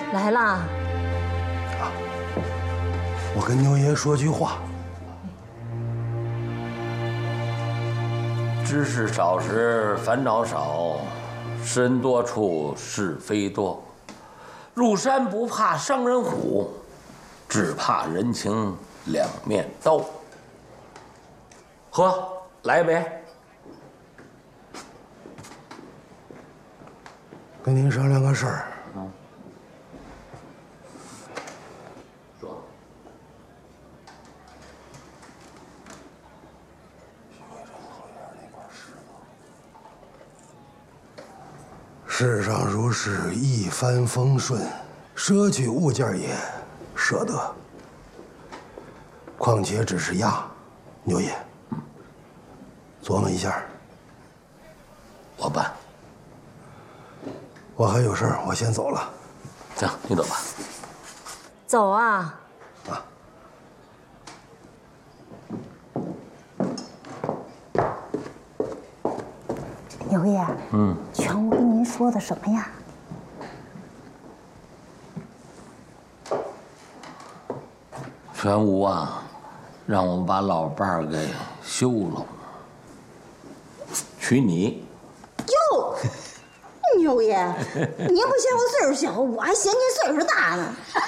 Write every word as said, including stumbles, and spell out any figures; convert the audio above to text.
来啦！啊， 我跟牛爷说句话。 知识少时烦恼少，识人多处是非多。入山不怕伤人虎，只怕人情两面刀。喝，来一杯。 跟您商量个事儿。 嗯。说。 世上如是一帆风顺，舍去物件也舍得。况且只是牙，牛爷，琢磨一下。 我办。 我还有事儿，我先走了。 行，你走吧。 走啊！ 啊。 牛爷， 嗯， 全屋跟您说的什么呀？ 全屋啊，让我把老伴儿给休了，娶你。 哟，牛爷，您不嫌我岁数小，我还嫌您岁数大呢。